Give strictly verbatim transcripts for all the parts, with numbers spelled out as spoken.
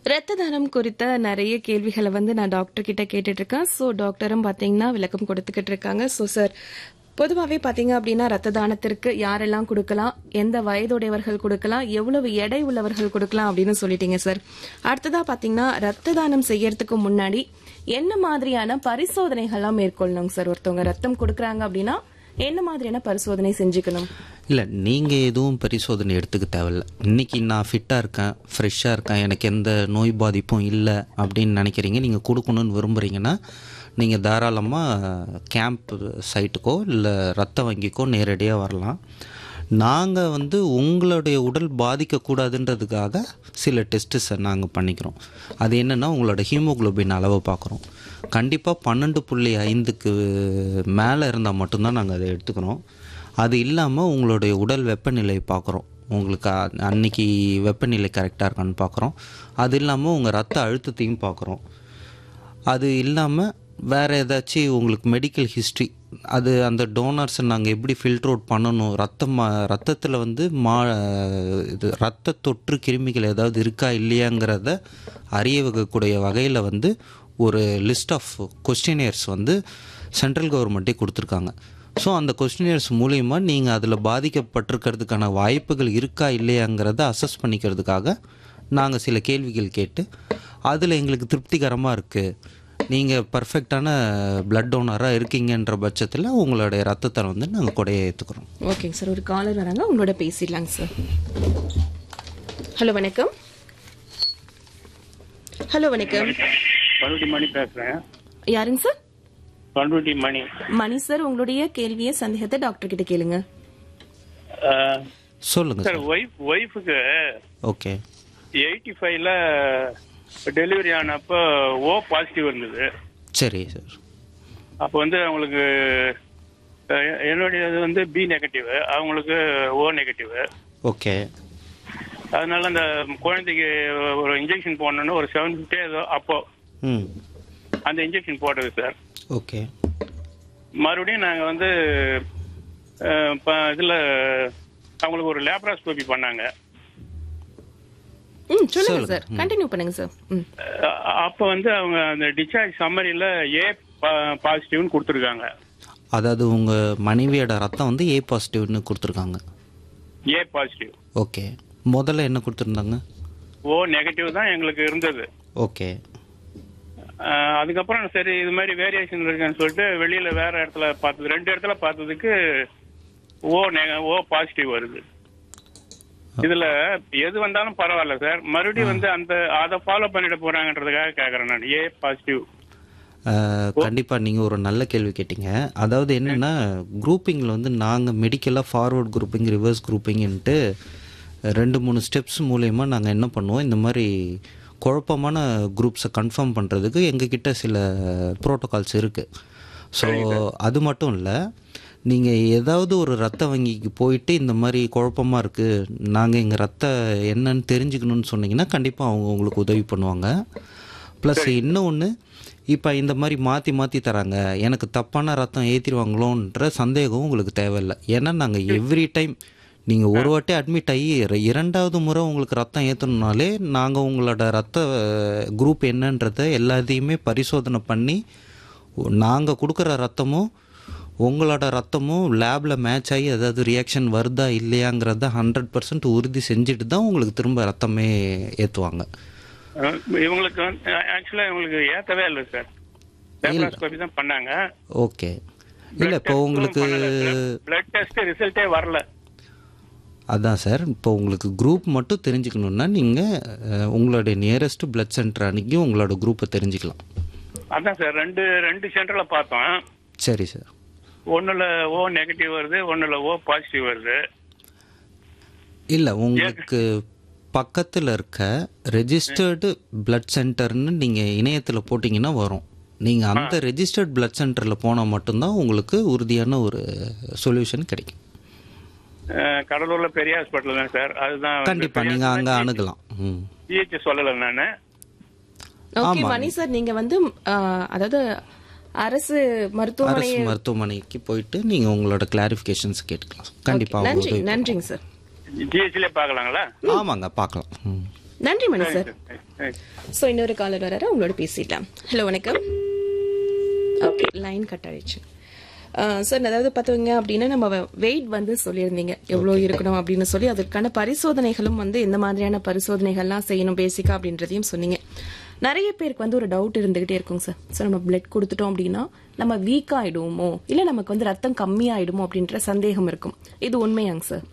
ரத்த தானம் குறித்த நிறைய கேள்விகளை வந்து நான் டாக்டர் கிட்ட கேட்டுட்டு இருக்கேன். ஸோ டாக்டரும் பார்த்தீங்கன்னா விளக்கம் கொடுத்துக்கிட்டு இருக்காங்க. ஸோ சார், பொதுவாகவே பார்த்தீங்க அப்படின்னா ரத்த தானத்திற்கு யாரெல்லாம் கொடுக்கலாம், எந்த வயதுடையவர்கள் கொடுக்கலாம், எவ்வளவு எடை உள்ளவர்கள் கொடுக்கலாம் அப்படின்னு சொல்லிட்டீங்க சார். அடுத்ததா பார்த்தீங்கன்னா ரத்த தானம் செய்யறதுக்கு முன்னாடி என்ன மாதிரியான பரிசோதனைகள்லாம் மேற்கொள்ளணும் சார்? ஒருத்தவங்க ரத்தம் கொடுக்குறாங்க அப்படின்னா என்ன மாதிரியான பரிசோதனை செஞ்சுக்கணும்? இல்லை, நீங்கள் எதுவும் பரிசோதனை எடுத்துக்க தேவையில்ல. இன்றைக்கி நான் ஃபிட்டாக இருக்கேன், ஃப்ரெஷ்ஷாக இருக்கேன், எனக்கு எந்த நோய் பாதிப்பும் இல்லை அப்படின்னு நினைக்கிறீங்க, நீங்கள் கொடுக்கணுன்னு விரும்புகிறீங்கன்னா நீங்கள் தாராளமாக கேம்ப் சைட்டுக்கோ இல்லை ரத்த வங்கிக்கோ நேரடியாக வரலாம். நாங்கள் வந்து உங்களுடைய உடல் பாதிக்கக்கூடாதுன்றதுக்காக சில டெஸ்ட்டஸை நாங்கள் பண்ணிக்கிறோம். அது என்னென்னா, உங்களோட ஹீமோகுளோபின் அளவை பார்க்குறோம். கண்டிப்பாக பன்னெண்டு புள்ளி ஐந்துக்கு மேலே இருந்தால் மட்டும்தான் நாங்கள் அதை எடுத்துக்கிறோம். அது இல்லாமல் உங்களுடைய உடல் வெப்பநிலை பார்க்குறோம். உங்களுக்கு அன்னைக்கு வெப்பநிலை கரெக்டாக இருக்கான்னு பார்க்குறோம். அது இல்லாமல் உங்கள் ரத்த அழுத்தத்தையும் பார்க்குறோம். அது இல்லாமல் வேறு ஏதாச்சும் உங்களுக்கு மெடிக்கல் ஹிஸ்ட்ரி, அது அந்த டோனர்ஸை நாங்கள் எப்படி ஃபில்டர் அவுட் பண்ணணும், ரத்தம் ரத்தத்தில் வந்து மா இது ரத்த தொற்று கிருமிகள் ஏதாவது இருக்கா இல்லையாங்கிறத அறிய வைக்கக்கூடிய வகையில் வந்து ஒரு லிஸ்ட் ஆஃப் கொஸ்டினியர்ஸ் வந்து சென்ட்ரல் கவர்மெண்ட்டே கொடுத்துருக்காங்க. ஸோ அந்த கொஸ்டினியர்ஸ் மூலிமா நீங்கள் அதில் பாதிக்கப்பட்டிருக்கிறதுக்கான வாய்ப்புகள் இருக்கா இல்லையாங்கிறத அசஸ் பண்ணிக்கிறதுக்காக நாங்கள் சில கேள்விகள் கேட்டு அதில் எங்களுக்கு திருப்திகரமாக இருக்குது, நீங்கள் பர்ஃபெக்டான பிளட் டோனராக இருக்கீங்கன்ற பட்சத்தில் உங்களுடைய ரத்தத்தை வந்து நாங்கள் கொடையை ஏற்றுக்கிறோம். ஓகேங்க சார், ஒரு காலர் வராங்க, உங்களோட பேசிடலாங்க சார். ஹலோ வணக்கம். ஹலோ வணக்கம். பண்ருட்டி மணி பேசுறேன். யாருங்க சார்? பண்ருட்டி மணி. மணி சார், உங்களுடைய கேள்வியை சந்தேகத்தை டாக்டர் கிட்ட கேளுங்க. சொல்லுங்க சார். ஒய்ஃப் ஒய்ஃபுக்கு ஓகே எயிட்டி ஃபைவ்ல டெலிவரி ஆனப்போ ஓ பாசிட்டிவ் இருந்தது. சரி சார். அப்போ வந்து அவங்களுக்கு என்னுடைய வந்து பி நெகட்டிவ், அவங்களுக்கு ஓ நெகட்டிவ். ஓகே. அதனால அந்த குழந்தைக்கு ஒரு இன்ஜெக்ஷன் போடணுன்னு ஒரு செவன் ஃபிஃப்டி ஏதோ அப்போ ம் அந்த இன்ஜெக்ஷன் போட்டது சார். ஓகே. மறுபடியும் நாங்கள் வந்து இதில் அவங்களுக்கு ஒரு லேப்ராஸ்கோபி பண்ணாங்க. ம் சொல்லுங்க சார், கண்டினியூ பண்ணுங்க சார். ம் அப்போ வந்து அவங்க அந்த டிஸ்சார்ஜ் சம்மரியில் ஏ பாசிட்டிவ்னு கொடுத்துருக்காங்க. அதாவது உங்கள் மனைவியோட ரத்தம் வந்து ஏ பாசிட்டிவ்னு கொடுத்துருக்காங்க. A positive. ஓகே. முதல்ல என்ன கொடுத்துருந்தாங்க? ஓ நெகட்டிவ் தான் எங்களுக்கு இருந்தது. ஓகே. அதுக்கப்புறம் சரி இது மாதிரி வேரியேஷன் இருக்குன்னு சொல்லிட்டு வெளியில் வேற இடத்துல பார்த்தது, ரெண்டு இடத்துல பார்த்ததுக்கு ஓ நெக ஓ பாசிட்டிவ் வருது. இதுல எது வந்தாலும் பரவாயில்ல சார், மறுபடியும் வந்து அந்த அதை ஃபாலோ பண்ணிட போறாங்கன்றதுக்காக கேட்கறேன் நான். A positive. கண்டிப்பாக நீங்கள் ஒரு நல்ல கேள்வி கேட்டீங்க. அதாவது என்னென்னா, குரூப்பிங்கில் வந்து நாங்கள் மெடிக்கலாக ஃபார்வர்ட் குரூப்பிங், ரிவர்ஸ் குரூப்பிங்ன்ட்டு ரெண்டு மூணு ஸ்டெப்ஸ் மூலயமா நாங்கள் என்ன பண்ணுவோம், இந்த மாதிரி குழப்பமான குரூப்ஸை கன்ஃபார்ம் பண்ணுறதுக்கு எங்ககிட்ட சில ப்ரோட்டோகால்ஸ் இருக்குது. ஸோ அது மட்டும் இல்லை, நீங்கள் ஏதாவது ஒரு ரத்த வங்கிக்கு போயிட்டு இந்த மாதிரி குழப்பமாக இருக்குது, நாங்கள் எங்கள் ரத்த என்னன்னு தெரிஞ்சுக்கணுன்னு சொன்னீங்கன்னா கண்டிப்பாக அவங்க உங்களுக்கு உதவி பண்ணுவாங்க. ப்ளஸ் இன்னொன்று, இப்போ இந்த மாதிரி மாற்றி மாற்றி தராங்க, எனக்கு தப்பான ரத்தம் ஏற்றிடுவாங்களோன்ற சந்தேகம் உங்களுக்கு தேவையில்லை. ஏன்னா நாங்கள் எவ்ரி டைம் நீங்கள் ஒரு வாட்டி அட்மிட் ஆகி இரண்டாவது முறை உங்களுக்கு ரத்தம் ஏற்றணுனாலே நாங்கள் உங்களோட ரத்த குரூப் என்னன்றதை எல்லாத்தையுமே பரிசோதனை பண்ணி நாங்கள் கொடுக்குற ரத்தமும் உங்களோட ரத்தமும் லேபில் மேட்ச் ஆகி ஏதாவது ரியாக்ஷன் வருதா இல்லையாங்கிறத ஹண்ட்ரட் பர்சன்ட் உறுதி செஞ்சுட்டு தான் உங்களுக்கு திரும்ப ரத்தமே ஏற்றுவாங்க. இவங்களுக்கு ஆக்சுவலாக இவங்களுக்கு ஏற்றவே இல்லை சார், லேப்ராஸ்கோபி தான் பண்ணாங்க. ஓகே. இல்லை, இப்போ உங்களுக்கு பிளட் டெஸ்ட் ரிசல்ட்டே வரல. அதான் சார், இப்போ உங்களுக்கு குரூப் மட்டும் தெரிஞ்சுக்கணுன்னா நீங்கள் உங்களுடைய நியரஸ்ட் பிளட் சென்டர் அன்றைக்கி உங்களோட குரூப்பை தெரிஞ்சுக்கலாம். அதான் சார், ரெண்டு ரெண்டு சென்டரில் பார்த்தோம். சரி சார். ஒன்றில் ஓ நெகட்டிவ் வருது, ஒன்றில் ஓ பாசிட்டிவ் வருது. இல்லை, உங்களுக்கு பக்கத்தில் இருக்க ரெஜிஸ்டர்டு பிளட் சென்டர்னு நீங்கள் இணையத்தில் போட்டிங்கன்னா வரும். நீங்கள் அந்த ரெஜிஸ்டர்ட் பிளட் சென்டரில் போனால் மட்டும்தான் உங்களுக்கு உறுதியான ஒரு சொல்யூஷன் கிடைக்கும். கடலூர்ல பெரிய ஹாஸ்பிட்டல் தான் சார், அதுதான் கண்டிப்பாக நீங்கள் அங்கே அணுகலாம். ஜிஹெச் சொல்லலை நான். ஓகே மணி சார், நீங்கள் வந்து அதாவது அரசு மருத்துவமனை அரசு மருத்துவமனைக்கு போயிட்டு நீங்கள் உங்களோட கிளாரிஃபிகேஷன்ஸ் கேட்டுக்கலாம். கண்டிப்பாக நன்றி. நன்றிங்க சார். ஜிஹெச்ல பார்க்கலாங்களா? ஆமாங்க, பார்க்கலாம். நன்றி மணி சரி சார். சார் சரி, சரி. ஸோ இன்னொரு காலர் வராரு, உங்களோட பேசிடலாம். ஹலோ வணக்கம். ஓகே, லைன் கட் ஆயிடுச்சு. சார், அதாவது பார்த்தீங்க அப்படின்னா நம்ம வெயிட் வந்து சொல்லியிருந்தீங்க எவ்வளோ இருக்கணும் அப்படின்னு சொல்லி, அதற்கான பரிசோதனைகளும் வந்து எந்த மாதிரியான பரிசோதனைகள்லாம் செய்யணும் பேசிக்கா அப்படின்றதையும் சொன்னீங்க. நிறைய பேருக்கு வந்து ஒரு டவுட் இருந்துகிட்டே இருக்கும் சார். சார், நம்ம பிளட் கொடுத்துட்டோம் அப்படின்னா நம்ம வீக் ஆயிடுவோமோ, இல்லை நமக்கு வந்து ரத்தம் கம்மியாயிடுமோ அப்படின்ற சந்தேகம் இருக்கும். இது உண்மையாங்க சார்?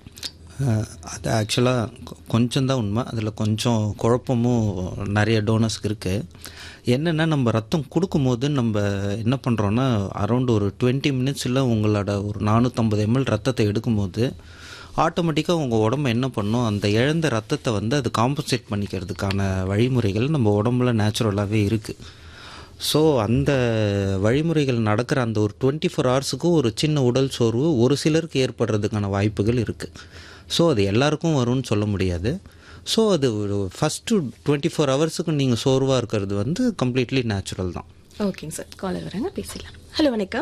அது ஆக்சுவலாக கொஞ்சம் தான் உண்மை. அதில் கொஞ்சம் குழப்பமும் நிறைய டோனர்ஸ்க்கு இருக்குது. என்னென்னா, நம்ம ரத்தம் கொடுக்கும்போது நம்ம என்ன பண்ணுறோன்னா, அரௌண்ட் ஒரு டுவெண்ட்டி மினிட்ஸில் உங்களோட ஒரு நானூற்றம்பது எம்எல் ரத்தத்தை எடுக்கும்போது ஆட்டோமேட்டிக்காக உங்கள் உடம்பு என்ன பண்ணும், அந்த இழந்த ரத்தத்தை வந்து அது காம்பன்சேட் பண்ணிக்கிறதுக்கான வழிமுறைகள் நம்ம உடம்புல நேச்சுரலாகவே இருக்குது. ஸோ அந்த வழிமுறைகள் நடக்கிற அந்த ஒரு டுவெண்ட்டி ஃபோர் ஹவர்ஸுக்கு ஒரு சின்ன உடல் சோர்வு ஒரு சிலருக்கு ஏற்படுறதுக்கான வாய்ப்புகள் இருக்குது. ஸோ அது எல்லாருக்கும் வரும்னு சொல்ல முடியாது. ஸோ அது ஒரு ஃபஸ்ட்டு டுவெண்ட்டி ஃபோர் ஹவர்ஸுக்கு நீங்கள் சோர்வாக இருக்கிறது வந்து கம்ப்ளீட்லி நேச்சுரல் தான். ஓகேங்க சார், காலர் வராங்க, பேசலாம். ஹலோ வணக்கம்.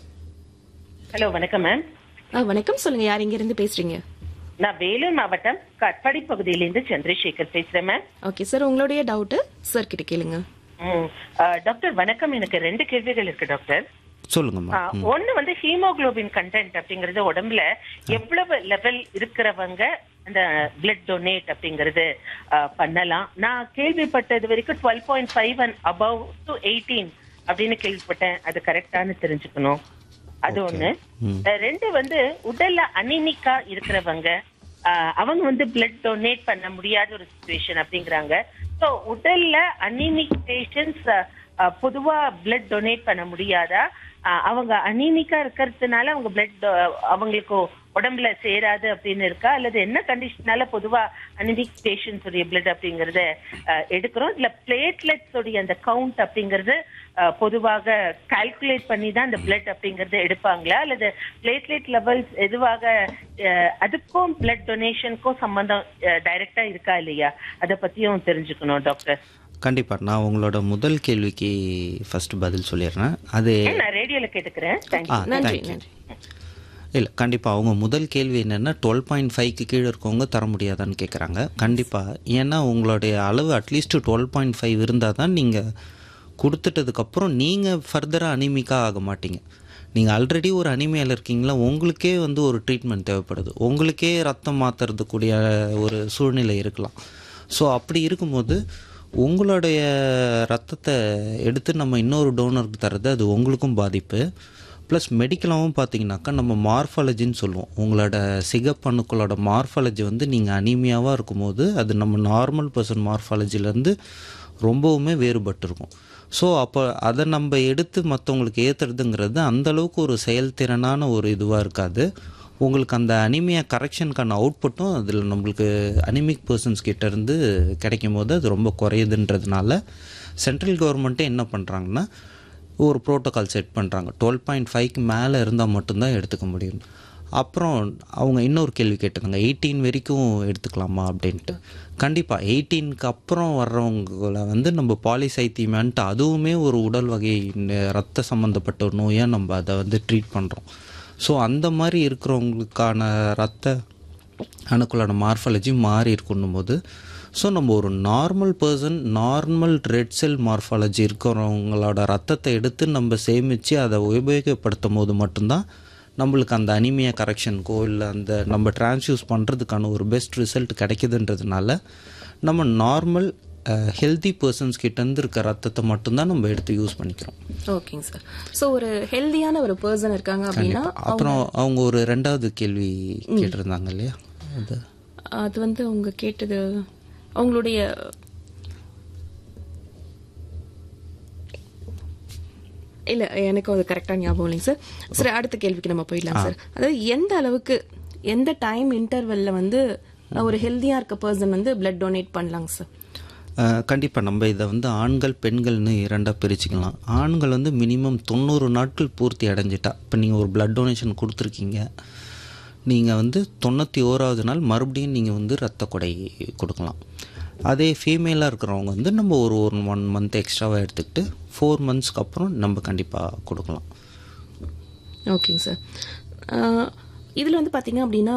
ஹலோ வணக்கம் மேம். ஆ, வணக்கம், சொல்லுங்க, யார் இங்க இருந்து பேசுறீங்க? நான் வேலூர் மாவட்டம் கட்பாடி பகுதியிலிருந்து சந்திரசேகர் பேசுறேன் மேம். ஓகே சார், உங்களுடைய டவுட் சார் கிட்ட கேளுங்க. ம், ஆ, டாக்டர் வணக்கம். எனக்கு ரெண்டு கேள்விகள் இருக்கு டாக்டர். சொல்லுங்கம்மா. ஆ, ஒண்ணு வந்து ஹீமோகுளோபின் கண்டென்ட் அப்படிங்கறது உடம்புல எவ்வளவு லெவல் இருக்கிறவங்க அந்த பிளட் டொனேட் அப்படிங்கறது ஆ, பண்ணலாம். நான் கேள்விப்பட்டது வரைக்கும் twelve point five and above to eighteen அப்படின்னு கேள்விப்பட்டேன். அது கரெக்டானு தெரிஞ்சுக்கணும். அது ஒண்ணு. ரெண்டு வந்து உடல்ல அனிமிக்கா இருக்கிறவங்க, அவங்க வந்து பிளட் டொனேட் பண்ண முடியாத ஒரு சிச்சுவேஷன் அப்படிங்கிறாங்க. ஸோ உடல்ல அனிமிக் பேஷன்ஸ் பொதுவா பிளட் டொனேட் பண்ண முடியாதா? அவங்க அனிமிக்கா இருக்கிறதுனால அவங்க பிளட் அவங்களுக்கு உடம்புல சேராது அப்படின்னு இருக்கா, அல்லது என்ன கண்டிஷனால பொதுவா அனிமிக் பேஷன்ஸ் உடைய பிளட் அப்படிங்கறத எடுக்கிறோம்? இதுல பிளேட்லெட்ஸ் உடைய அந்த கவுண்ட் அப்படிங்கறது பொதுவாக கால்குலேட் பண்ணி தான் அந்த பிளட் அப்படிங்கறத எடுப்பாங்களா, அல்லது பிளேட்லெட் லெவல்ஸ் எதுவாக அதுக்கும் பிளட் டொனேஷனுக்கும் சம்பந்தம் டைரக்டா இருக்கா இல்லையா, அதை பத்தியும் தெரிஞ்சுக்கணும் டாக்டர். கண்டிப்பாக நான் உங்களோட முதல் கேள்விக்கு ஃபர்ஸ்ட் பதில் சொல்லிடுறேன். அது நான் ரேடியோல கேட்டுக்கிறேன். ஆ நன்றி தேங்க்யூ. நன்றி. இல்லை, கண்டிப்பாக அவங்க முதல் கேள்வி என்னென்னா, டுவெல் பாயிண்ட் ஃபைவ்க்கு கீழே இருக்கவங்க தர முடியாதான்னு கேட்குறாங்க. கண்டிப்பாக, ஏன்னா உங்களுடைய அளவு அட்லீஸ்ட் டுவெல் பாயிண்ட் ஃபைவ் இருந்தால் தான் நீங்கள் கொடுத்துட்டதுக்கப்புறம் நீங்கள் ஃபர்தராக அனிமிக்காக ஆக மாட்டீங்க. நீங்கள் ஆல்ரெடி ஒரு அனிமியாவில் இருக்கீங்களா, உங்களுக்கே வந்து ஒரு ட்ரீட்மெண்ட் தேவைப்படுது, உங்களுக்கே ரத்தம் மாற்றுறதுக்கூடிய ஒரு சூழ்நிலை இருக்கலாம். ஸோ அப்படி இருக்கும்போது உங்களுடைய ரத்தத்தை எடுத்து நம்ம இன்னொரு டோனருக்கு தர்றது அது உங்களுக்கும் பாதிப்பு. ப்ளஸ் மெடிக்கலாகவும் பார்த்தீங்கன்னாக்கா நம்ம மார்ஃபாலஜின்னு சொல்லுவோம். உங்களோட சிகப்பணுக்களோட மார்ஃபாலஜி வந்து நீங்கள் அனீமியாவாக இருக்கும்போது அது நம்ம நார்மல் பர்சன் மார்ஃபாலஜிலேருந்து ரொம்பவுமே வேறுபட்டிருக்கும். ஸோ அப்போ அதை நம்ம எடுத்து மற்றவங்களுக்கு ஏற்றுறதுங்கிறது அந்தளவுக்கு ஒரு செயல்திறனான ஒரு இதுவாக இருக்காது. உங்களுக்கு அந்த அனிமியா கரெக்ஷனுக்கான அவுட்புட்டும் அதில் நம்மளுக்கு அனிமிக் பர்சன்ஸ் கிட்டேருந்து கிடைக்கும் போது அது ரொம்ப குறையுதுன்றதுனால சென்ட்ரல் கவர்மெண்ட்டே என்ன பண்ணுறாங்கன்னா ஒரு ப்ரோட்டோக்கால் செட் பண்ணுறாங்க. டுவெல் பாயிண்ட் ஃபைவ்க்கு மேலே இருந்தால் மட்டும்தான் எடுத்துக்க முடியும். அப்புறம் அவங்க இன்னொரு கேள்வி கேட்டிருந்தாங்க, எயிட்டீன் வரைக்கும் எடுத்துக்கலாமா அப்படின்ட்டு. கண்டிப்பாக எயிட்டீனுக்கு அப்புறம் வர்றவங்களை வந்து நம்ம பாலிசைத்தீமியான்ட்டு அதுவுமே ஒரு உடல் வகை ரத்த சம்மந்தப்பட்ட ஒரு நோயாக நம்ம அதை வந்து ட்ரீட் பண்ணுறோம். ஸோ அந்த மாதிரி இருக்கிறவங்களுக்கான ரத்த அணுக்களோட மார்ஃபாலஜி மாறி இருக்கணும் போது, ஸோ நம்ம ஒரு நார்மல் பர்சன் நார்மல் ரெட் செல் மார்ஃபாலஜி இருக்கிறவங்களோட ரத்தத்தை எடுத்து நம்ம சேமித்து அதை உபயோகப்படுத்தும் போது மட்டும்தான் நம்மளுக்கு அந்த அனிமியா கரெக்ஷனுக்கோ இல்லை அந்த நம்ம டிரான்ஸ்யூஸ் பண்ணுறதுக்கான ஒரு பெஸ்ட் ரிசல்ட் கிடைக்குதுன்றதுனால நம்ம நார்மல் ஹெல்தி பர்சன்ஸ் கிட்டேருந்து இருக்க ரத்தத்தை மட்டும்தான் நம்ம எடுத்து யூஸ் பண்ணிக்கிறோம். ஓகேங்க சார். ஸோ ஒரு ஹெல்தியான ஒரு பர்சன் இருக்காங்க அப்படின்னா அப்புறம் அவங்க ஒரு ரெண்டாவது கேள்வி கேட்டிருந்தாங்க இல்லையா, அது அது வந்து அவங்க கேட்டது அவங்களுடைய இல்ல எனக்கு அது கரெக்டா ஞாபகம் இல்லைங்க சார். சரி, அடுத்த கேள்விக்கு நம்ம போயிடலாம் சார். அதாவது எந்த அளவுக்கு எந்த டைம் இன்டர்வெல்ல வந்து ஒரு ஹெல்தியா இருக்க பர்சன் வந்து பிளட் டொனேட் பண்ணலாங்க சார்? கண்டிப்பாக நம்ம இதை வந்து ஆண்கள் பெண்கள்னு இரண்டாக பிரிச்சுக்கலாம். ஆண்கள் வந்து மினிமம் தொண்ணூறு நாட்கள் பூர்த்தி அடைஞ்சிட்டா, இப்போ நீங்கள் ஒரு பிளட் டொனேஷன் கொடுத்துருக்கீங்க, நீங்கள் வந்து தொண்ணூற்றி ஓராவது நாள் மறுபடியும் நீங்கள் வந்து ரத்த கொடை கொடுக்கலாம். அதே ஃபீமேலாக இருக்கிறவங்க வந்து நம்ம ஒரு ஒரு ஒன் மந்த் எக்ஸ்ட்ராவாக எடுத்துக்கிட்டு ஃபோர் மந்த்ஸ்க்கு அப்புறம் நம்ம கண்டிப்பாக கொடுக்கலாம். ஓகேங்க சார். இதில் வந்து பார்த்தீங்க அப்படின்னா